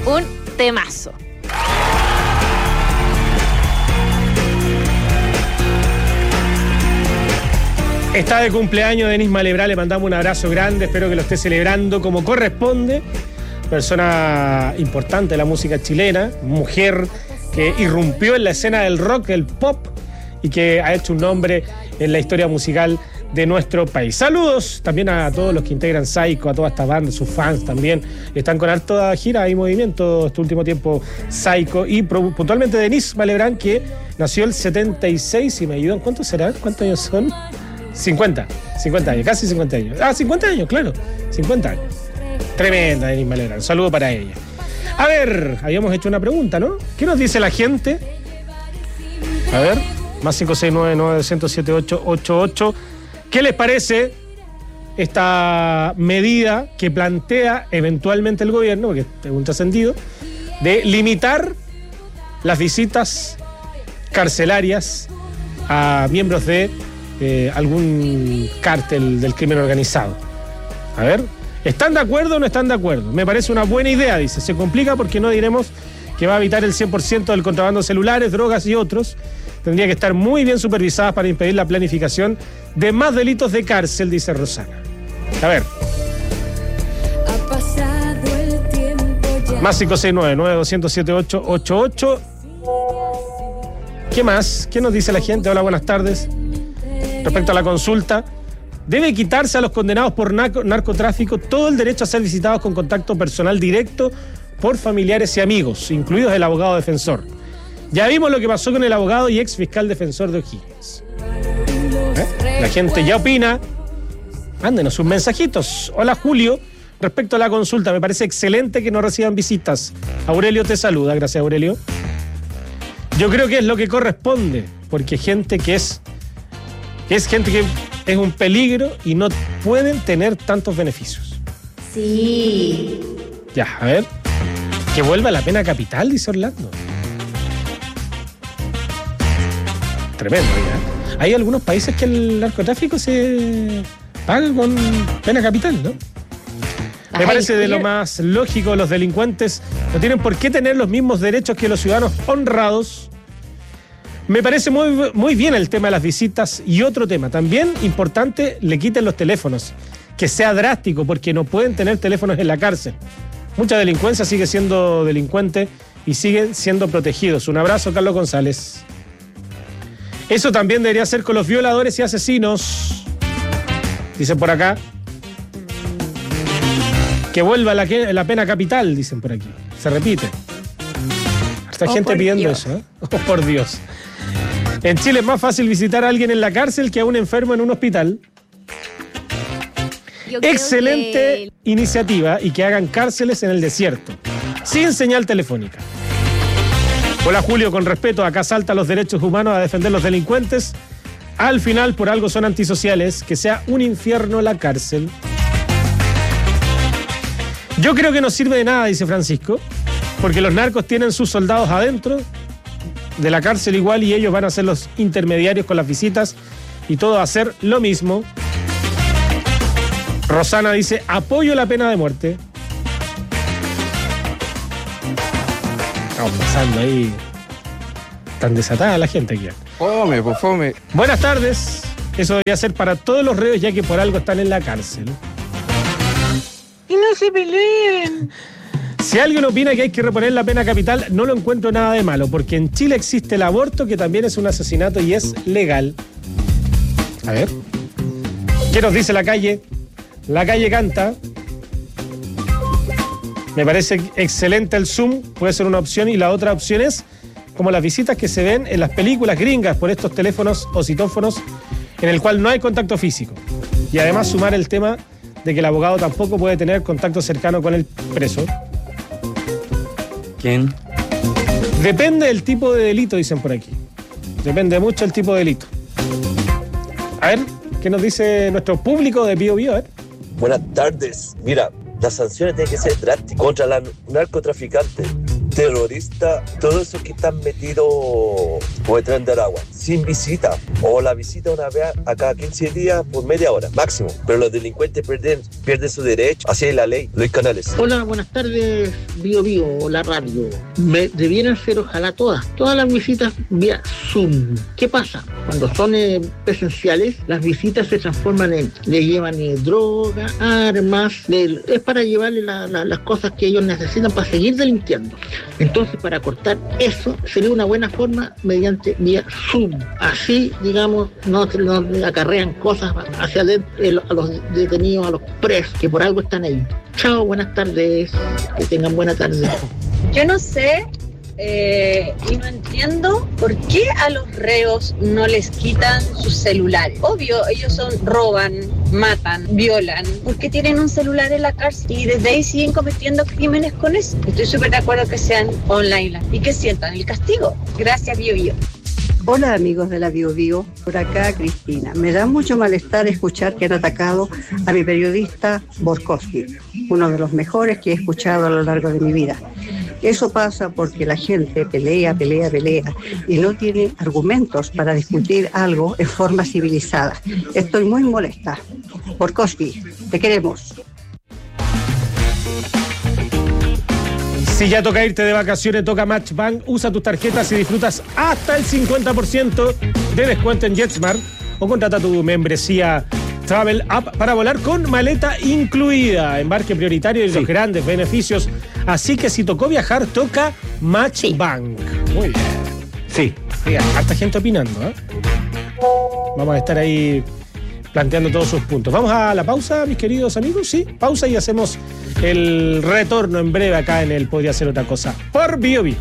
un temazo. Está de cumpleaños Denis Malebrán, le mandamos un abrazo grande, espero que lo esté celebrando como corresponde. Persona importante de la música chilena, mujer que irrumpió en la escena del rock, del pop y que ha hecho un nombre en la historia musical de nuestro país. Saludos también a todos los que integran Psycho, a toda esta banda, sus fans también. Están con harta gira y movimiento este último tiempo Psycho y puntualmente Denis Malebrán, que nació el 76, si me ayudan, ¿cuántos serán? ¿Cuántos años son? 50 años, casi 50 años. 50 años, claro, 50 años. Tremenda Denis Malebrán, un saludo para ella. A ver, habíamos hecho una pregunta, ¿no? ¿Qué nos dice la gente? A ver, más 569-900-7888. ¿Qué les parece esta medida que plantea eventualmente el gobierno, porque es un trascendido, de limitar las visitas carcelarias a miembros de algún cártel del crimen organizado? A ver, ¿están de acuerdo o no están de acuerdo? Me parece una buena idea, dice. Se complica porque no diremos que va a evitar el 100% del contrabando de celulares, drogas y otros. Tendría que estar muy bien supervisadas para impedir la planificación de más delitos de cárcel, dice Rosana. A ver. Más 569-900-7888. ¿Qué más? ¿Qué nos dice la gente? Hola, buenas tardes. Respecto a la consulta, debe quitarse a los condenados por narcotráfico todo el derecho a ser visitados con contacto personal directo por familiares y amigos, incluidos el abogado defensor. Ya vimos lo que pasó con el abogado y ex fiscal defensor de O'Higgins. La gente ya opina. Mándenos sus mensajitos. Hola, Julio. Respecto a la consulta, me parece excelente que no reciban visitas. Aurelio te saluda. Gracias, Aurelio. Yo creo que es lo que corresponde, porque gente que es gente que es un peligro y no pueden tener tantos beneficios. Sí. Ya, a ver. Que vuelva la pena capital, dice Orlando. Tremendo, ¿ya? Hay algunos países que el narcotráfico se paga con pena capital, ¿no? Me parece de lo más lógico. Los delincuentes no tienen por qué tener los mismos derechos que los ciudadanos honrados. Me parece muy bien el tema de las visitas. Y otro tema, también importante, le quiten los teléfonos. Que sea drástico, porque no pueden tener teléfonos en la cárcel. Mucha delincuencia sigue siendo delincuente y siguen siendo protegidos. Un abrazo, Carlos González. Eso también debería ser con los violadores y asesinos. Dicen por acá. Que vuelva la pena capital, dicen por aquí. Se repite. Harta gente pidiendo Dios. Eso, ¿eh? Oh, por Dios. En Chile es más fácil visitar a alguien en la cárcel que a un enfermo en un hospital. Excelente iniciativa, y que hagan cárceles en el desierto, sin señal telefónica. Hola, Julio, con respeto, acá saltan los derechos humanos a defender los delincuentes. Al final, por algo son antisociales. Que sea un infierno la cárcel. Yo creo que no sirve de nada, dice Francisco, porque los narcos tienen sus soldados adentro de la cárcel igual, y ellos van a ser los intermediarios con las visitas, y todo va a ser lo mismo. Rosana dice, apoyo la pena de muerte. Estamos pasando ahí. Tan desatada la gente aquí. Fome, pues fome. Buenas tardes. Eso debería ser para todos los reos, ya que por algo están en la cárcel. Y no se peleen. Si alguien opina que hay que reponer la pena capital, no lo encuentro nada de malo, porque en Chile existe el aborto, que también es un asesinato y es legal. A ver. ¿Qué nos dice la calle? La calle canta. Me parece excelente el Zoom, puede ser una opción, y la otra opción es como las visitas que se ven en las películas gringas por estos teléfonos o citófonos, en el cual no hay contacto físico. Y además sumar el tema de que el abogado tampoco puede tener contacto cercano con el preso. ¿Quién? Depende del tipo de delito, dicen por aquí. Depende mucho el tipo de delito. A ver, ¿qué nos dice nuestro público de Bío Bío? A ver. Buenas tardes. Mira, las sanciones tienen que ser drásticas contra los narcotraficantes. terrorista, todo eso que están metidos por el tren del agua, sin visita, o la visita una vez a cada 15 días por media hora, máximo. Pero los delincuentes pierden su derecho, así es la ley. Luis Canales. Hola, buenas tardes, Bio Bio, la radio. Debieran ser ojalá todas las visitas vía Zoom. ¿Qué pasa? Cuando son presenciales, las visitas se transforman le llevan droga, armas, es para llevarle las cosas que ellos necesitan para seguir delinquiendo. Entonces, para cortar eso, sería una buena forma mediante vía Zoom. Así, digamos, no acarrean cosas hacia adentro a los detenidos, a los presos, que por algo están ahí. Chao, buenas tardes, que tengan buena tarde. Yo no sé y no entiendo por qué a los reos no les quitan sus celulares. Obvio, ellos roban, matan, violan, porque tienen un celular en la cárcel y desde ahí siguen cometiendo crímenes con eso. Estoy súper de acuerdo que sean online y que sientan el castigo. Gracias, Bio Bio. Hola amigos de la Bio Bio, por acá Cristina. Me da mucho malestar escuchar que han atacado a mi periodista Borkowski, uno de los mejores que he escuchado a lo largo de mi vida. Eso pasa porque la gente pelea y no tiene argumentos para discutir algo en forma civilizada. Estoy muy molesta. Borkowski, te queremos. Si ya toca irte de vacaciones, toca Matchbank. Usa tus tarjetas y disfrutas hasta el 50% de descuento en JetSmart o contrata tu membresía Travel App para volar con maleta incluida, embarque prioritario y los grandes beneficios. Así que si tocó viajar, toca Matchbank. Muy bien. Sí. Harta gente opinando, ¿eh? Vamos a estar ahí planteando todos sus puntos. Vamos a la pausa, mis queridos amigos. Sí, pausa y hacemos el retorno en breve acá en el Podría Ser Otra Cosa por Bio Bio.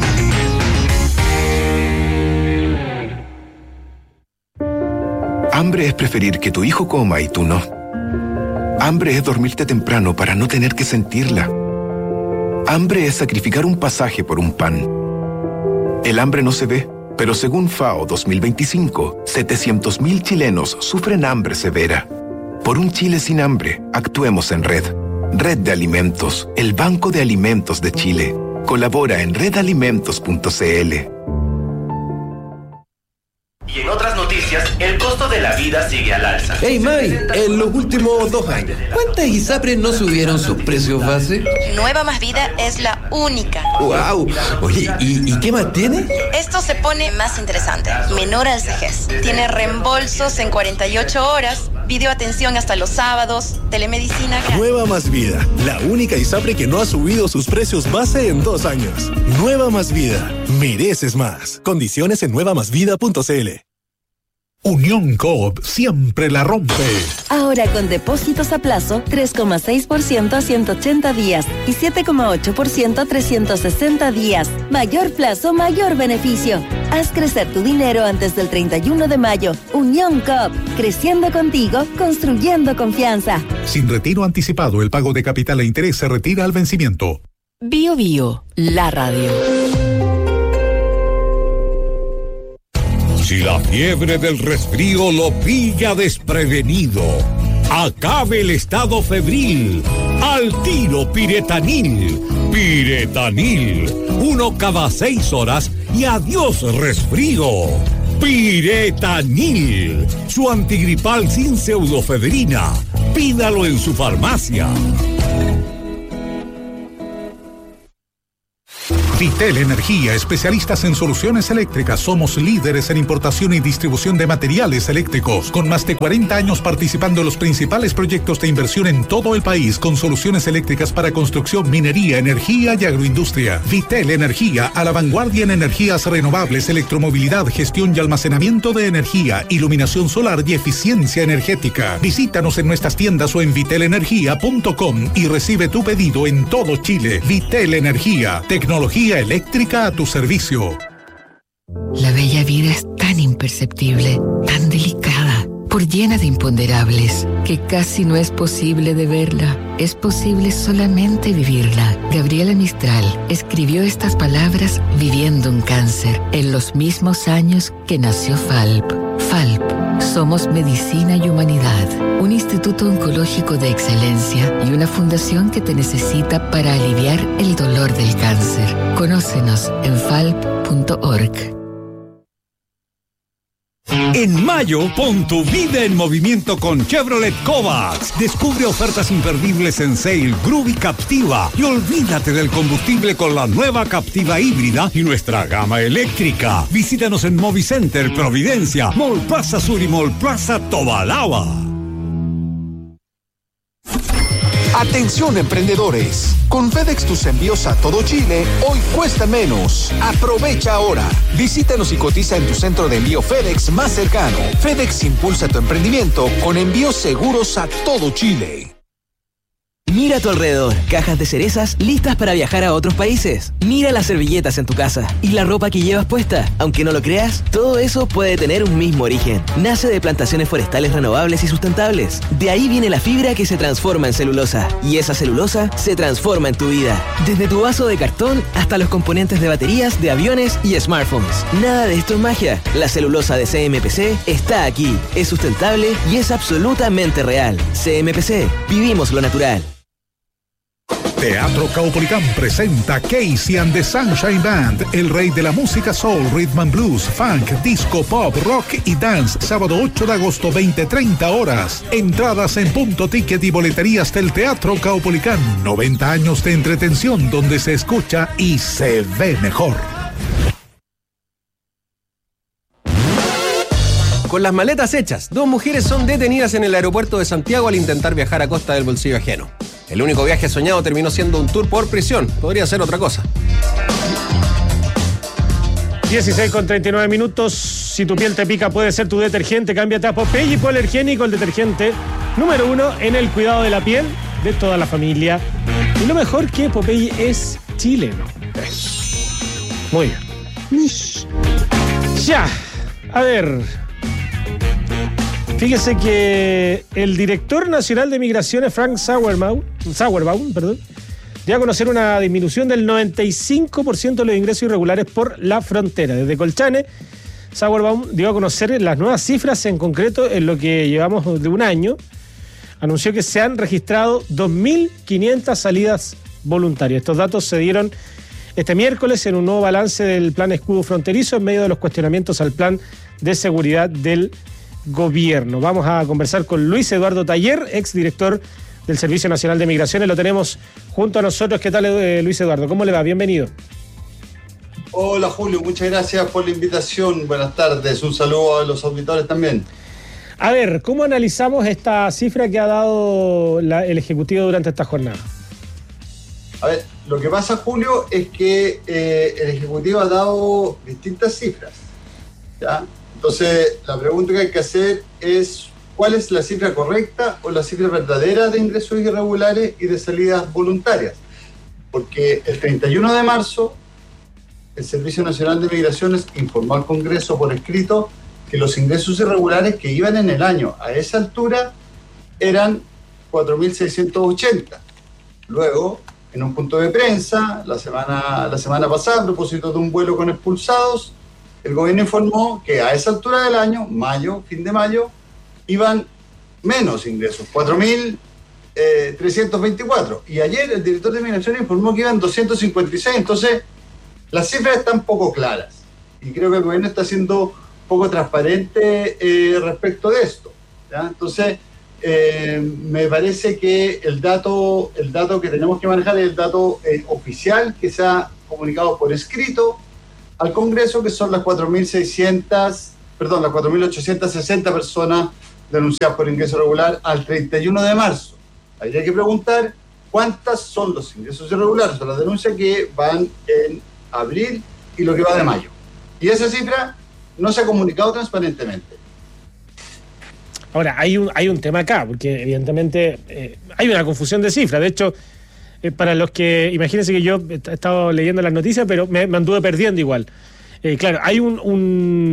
Hambre es preferir que tu hijo coma y tú no. Hambre es dormirte temprano para no tener que sentirla. Hambre es sacrificar un pasaje por un pan. El hambre no se ve, pero según FAO 2025, 700.000 chilenos sufren hambre severa. Por un Chile sin hambre, actuemos en red. Red de Alimentos, el Banco de Alimentos de Chile. Colabora en redalimentos.cl. Y en otras noticias, el costo de la vida sigue al alza. Hey May, en los últimos 2 años, ¿cuántas ISAPRES no subieron sus precios base? Nueva Más Vida es la única. ¡Wow! Oye, ¿y qué más tiene? Esto se pone más interesante. Menor al CEGES. Tiene reembolsos en 48 horas, videoatención hasta los sábados, telemedicina. Nueva Más Vida, la única ISAPRE que no ha subido sus precios base en 2 años. Nueva Más Vida, mereces más. Condiciones en nuevamásvida.cl. Unión Coop siempre la rompe. Ahora con depósitos a plazo 3,6% a 180 días y 7,8% a 360 días. Mayor plazo, mayor beneficio. Haz crecer tu dinero antes del 31 de mayo. Unión Coop, creciendo contigo, construyendo confianza. Sin retiro anticipado, el pago de capital e interés se retira al vencimiento. Bio Bio, la radio. Si la fiebre del resfrío lo pilla desprevenido, acabe el estado febril. Al tiro Piretanil. Piretanil. 1 cada 6 horas y adiós resfrío. Piretanil. Su antigripal sin pseudofebrina. Pídalo en su farmacia. Vitel Energía, especialistas en soluciones eléctricas. Somos líderes en importación y distribución de materiales eléctricos, con más de 40 años participando en los principales proyectos de inversión en todo el país, con soluciones eléctricas para construcción, minería, energía y agroindustria. Vitel Energía, a la vanguardia en energías renovables, electromovilidad, gestión y almacenamiento de energía, iluminación solar y eficiencia energética. Visítanos en nuestras tiendas o en vitelenergia.com y recibe tu pedido en todo Chile. Vitel Energía, tecnología eléctrica a tu servicio. La bella vida es tan imperceptible, tan delicada, por llena de imponderables, que casi no es posible de verla. Es posible solamente vivirla. Gabriela Mistral escribió estas palabras viviendo un cáncer en los mismos años que nació Falp. FALP. Somos Medicina y Humanidad, un instituto oncológico de excelencia y una fundación que te necesita para aliviar el dolor del cáncer. Conócenos en falp.org. En mayo, pon tu vida en movimiento con Chevrolet Kovacs. Descubre ofertas imperdibles en Sail, Groove y Captiva. Y olvídate del combustible con la nueva Captiva híbrida y nuestra gama eléctrica. Visítanos en Movicenter, Providencia, Mall Plaza Sur y Mall Plaza Tobalaba. Atención emprendedores, con FedEx tus envíos a todo Chile hoy cuestan menos. Aprovecha ahora. Visítanos y cotiza en tu centro de envío FedEx más cercano. FedEx impulsa tu emprendimiento con envíos seguros a todo Chile. Mira a tu alrededor, cajas de cerezas listas para viajar a otros países. Mira las servilletas en tu casa y la ropa que llevas puesta. Aunque no lo creas, todo eso puede tener un mismo origen. Nace de plantaciones forestales renovables y sustentables. De ahí viene la fibra que se transforma en celulosa. Y esa celulosa se transforma en tu vida. Desde tu vaso de cartón hasta los componentes de baterías, de aviones y smartphones. Nada de esto es magia. La celulosa de CMPC está aquí. Es sustentable y es absolutamente real. CMPC, vivimos lo natural. Teatro Caupolicán presenta Casey and the Sunshine Band, el rey de la música soul, rhythm and blues, funk, disco, pop, rock y dance, sábado 8 de agosto, 20:30 horas. Entradas en Punto Ticket y boleterías del Teatro Caupolicán. 90 años de entretención donde se escucha y se ve mejor. Con las maletas hechas, 2 mujeres son detenidas en el aeropuerto de Santiago al intentar viajar a costa del bolsillo ajeno. El único viaje soñado terminó siendo un tour por prisión. Podría ser otra cosa. 16:39. Si tu piel te pica, puede ser tu detergente. Cámbiate a Popeye Hipoalergénico, el detergente número 1 en el cuidado de la piel de toda la familia. Y lo mejor que Popeye es chileno. Muy bien. Ya. A ver. Fíjese que el director nacional de migraciones, Frank Sauerbaum, dio a conocer una disminución del 95% de los ingresos irregulares por la frontera. Desde Colchane, Sauerbaum dio a conocer las nuevas cifras, en concreto en lo que llevamos de un año. Anunció que se han registrado 2.500 salidas voluntarias. Estos datos se dieron este miércoles en un nuevo balance del Plan Escudo Fronterizo en medio de los cuestionamientos al plan de seguridad del gobierno. Vamos a conversar con Luis Eduardo Taller, exdirector del Servicio Nacional de Migraciones. Lo tenemos junto a nosotros. ¿Qué tal, Luis Eduardo? ¿Cómo le va? Bienvenido. Hola, Julio. Muchas gracias por la invitación. Buenas tardes. Un saludo a los auditores también. A ver, ¿cómo analizamos esta cifra que ha dado el Ejecutivo durante esta jornada? A ver, lo que pasa, Julio, es que el Ejecutivo ha dado distintas cifras, ¿ya? Entonces, la pregunta que hay que hacer es ¿cuál es la cifra correcta o la cifra verdadera de ingresos irregulares y de salidas voluntarias? Porque el 31 de marzo, el Servicio Nacional de Migraciones informó al Congreso por escrito que los ingresos irregulares que iban en el año a esa altura eran 4.680. Luego, en un punto de prensa, la semana pasada, a propósito de un vuelo con expulsados, el gobierno informó que a esa altura del año, mayo, fin de mayo, iban menos ingresos, 4.324. Y ayer el director de Migración informó que iban 256. Entonces, las cifras están poco claras. Y creo que el gobierno está siendo poco transparente respecto de esto, ¿ya? Entonces, me parece que el dato que tenemos que manejar es el dato oficial que se ha comunicado por escrito al Congreso, que son las 4.860 personas denunciadas por ingreso irregular al 31 de marzo. Ahí hay que preguntar cuántas son los ingresos irregulares o las denuncias que van en abril y lo que va de mayo. Y esa cifra no se ha comunicado transparentemente. Ahora, hay un tema acá, porque evidentemente hay una confusión de cifras. De hecho, para los que, imagínense que yo he estado leyendo las noticias, pero me anduve perdiendo igual. Claro, hay un